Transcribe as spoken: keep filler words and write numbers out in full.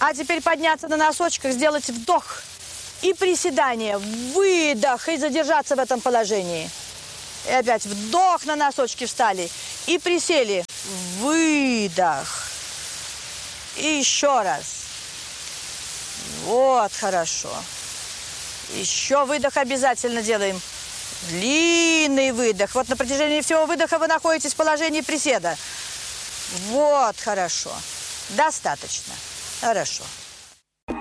А теперь подняться на носочках, сделать вдох и приседание. Выдох и задержаться в этом положении. И опять вдох, на носочки встали. И присели. Выдох. И еще раз. Вот, хорошо. Еще выдох обязательно делаем. Длинный выдох. Вот на протяжении всего выдоха вы находитесь в положении приседа. Вот, хорошо. Достаточно. Хорошо.